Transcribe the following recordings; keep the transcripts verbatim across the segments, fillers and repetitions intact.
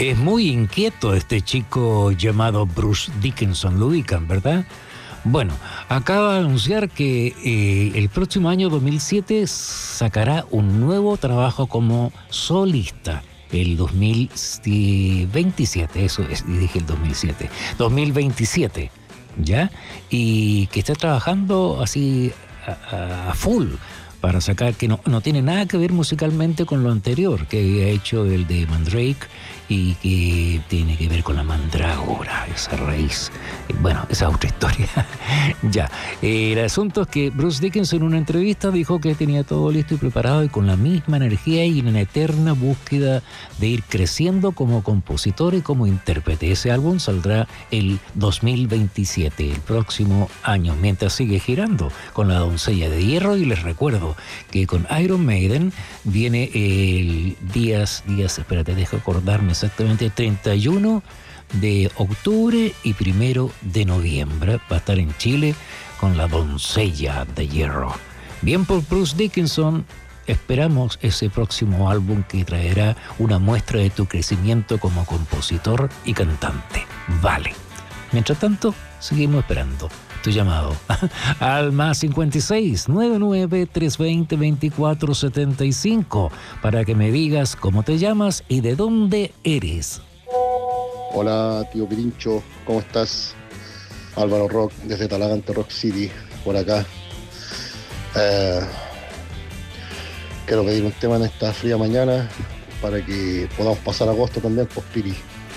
Es muy inquieto este chico llamado Bruce Dickinson, lo ubican, ¿verdad? Bueno, acaba de anunciar que eh, el próximo año dos mil siete sacará un nuevo trabajo como solista. El dos mil veintisiete, eso es, y dije el dos mil siete, dos mil veintisiete, ¿ya? Y que está trabajando así a, a full para sacar, que no, no tiene nada que ver musicalmente con lo anterior, que ha hecho el de Mandrake y que tiene que ver con la mandrágora, esa raíz. Bueno, esa es otra historia. Ya, eh, el asunto es que Bruce Dickinson en una entrevista dijo que tenía todo listo y preparado y con la misma energía y en una eterna búsqueda de ir creciendo como compositor y como intérprete. Ese álbum saldrá el dos mil veintisiete, el próximo año, mientras sigue girando con la doncella de hierro. Y les recuerdo que con Iron Maiden viene el días, días, espérate, dejo acordarme exactamente, treinta y uno de octubre y primero de noviembre. Va a estar en Chile con la doncella de hierro. Bien por Bruce Dickinson, esperamos ese próximo álbum que traerá una muestra de tu crecimiento como compositor y cantante. Vale. Mientras tanto, seguimos esperando tu llamado al más cincuenta y seis, noventa y nueve, trescientos veinte, veinticuatro setenta y cinco para que me digas cómo te llamas y de dónde eres. Hola, tío Pirincho, ¿cómo estás? Álvaro Rock, desde Talagante Rock City, por acá. Eh, quiero pedir un tema en esta fría mañana para que podamos pasar agosto también, pues Piri.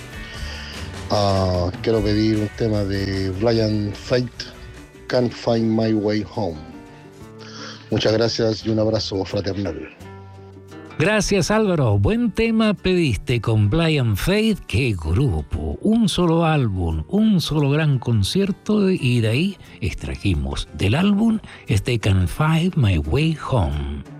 Uh, quiero pedir un tema de Blind Faith, Can't Find My Way Home. Muchas gracias y un abrazo fraternal. Gracias, Álvaro. Buen tema pediste con Blind Faith. Qué grupo. Un solo álbum, un solo gran concierto y de ahí extrajimos del álbum este Can't Find My Way Home.